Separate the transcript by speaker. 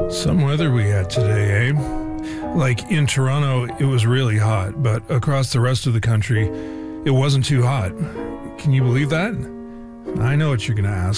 Speaker 1: Some weather we had today, eh? Like in Toronto, it was really hot, but across the rest of the country, it wasn't too hot. Can you believe that? I know what you're going to ask.